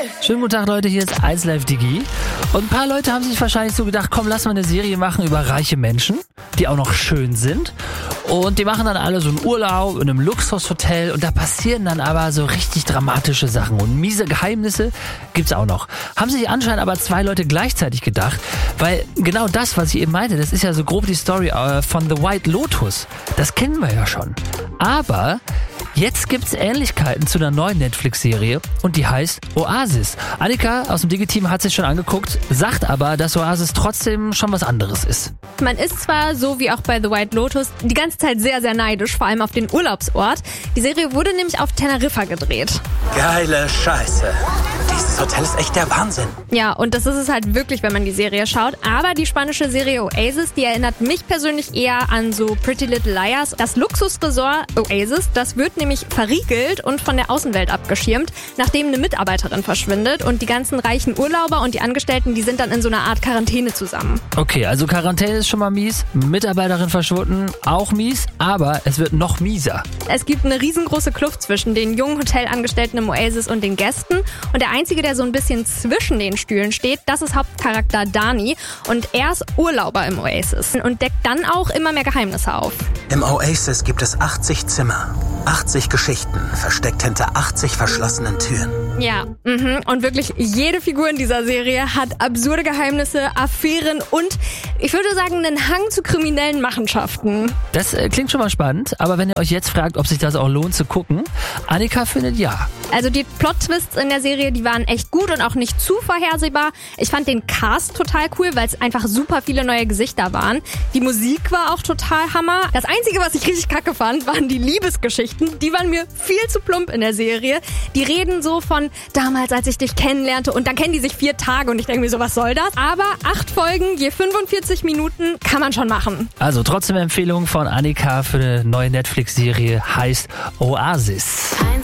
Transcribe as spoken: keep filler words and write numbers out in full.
Schönen guten Tag, Leute, hier ist eins Live Digi. Und ein paar Leute haben sich wahrscheinlich so gedacht, komm, lass mal eine Serie machen über reiche Menschen, die auch noch schön sind. Und die machen dann alle so einen Urlaub in einem Luxushotel und da passieren dann aber so richtig dramatische Sachen. Und miese Geheimnisse gibt's auch noch. Haben sich anscheinend aber zwei Leute gleichzeitig gedacht, weil genau das, was ich eben meinte, das ist ja so grob die Story äh, von The White Lotus. Das kennen wir ja schon. Aber jetzt gibt's Ähnlichkeiten zu einer neuen Netflix-Serie und die heißt Oasis. Annika aus dem Digi-Team hat sich schon angeguckt, sagt aber, dass Oasis trotzdem schon was anderes ist. Man ist zwar, so wie auch bei The White Lotus, die ganze Zeit sehr, sehr neidisch, vor allem auf den Urlaubsort. Die Serie wurde nämlich auf Teneriffa gedreht. Geile Scheiße. Dieses Hotel ist echt der Wahnsinn. Ja, und das ist es halt wirklich, wenn man die Serie schaut. Aber die spanische Serie Oasis, die erinnert mich persönlich eher an so Pretty Little Liars. Das Luxusresort Oasis, das wird nämlich verriegelt und von der Außenwelt abgeschirmt, nachdem eine Mitarbeiterin verschwindet. Und die ganzen reichen Urlauber und die Angestellten, die sind dann in so einer Art Quarantäne zusammen. Okay, also Quarantäne ist schon mal mies, Mitarbeiterin verschwunden, auch mies, aber es wird noch mieser. Es gibt eine riesengroße Kluft zwischen den jungen Hotelangestellten im Oasis und den Gästen. Und der Einzige, der so ein bisschen zwischen den Stühlen steht, das ist Hauptcharakter Dani. Und er ist Urlauber im Oasis und deckt dann auch immer mehr Geheimnisse auf. Im Oasis gibt es achtzig Zimmer, achtzig Geschichten, versteckt hinter achtzig verschlossenen Türen. Ja, mhm. Und wirklich jede Figur in dieser Serie hat absurde Geheimnisse, Affären und, ich würde sagen, einen Hang zu kriminellen Machenschaften. Das äh, klingt schon mal spannend, aber wenn ihr euch jetzt fragt, ob sich das auch lohnt zu gucken, Annika findet ja. Also die Plot-Twists in der Serie, die waren echt gut und auch nicht zu vorhersehbar. Ich fand den Cast total cool, weil es einfach super viele neue Gesichter waren. Die Musik war auch total Hammer. Das Einzige, was ich richtig kacke fand, waren die Liebesgeschichten. Die waren mir viel zu plump in der Serie. Die reden so von damals, als ich dich kennenlernte und dann kennen die sich vier Tage und ich denke mir so, was soll das? Aber acht Folgen, je fünfundvierzig Minuten, kann man schon machen. Also trotzdem Empfehlung von Annika für eine neue Netflix-Serie, heißt Oasis.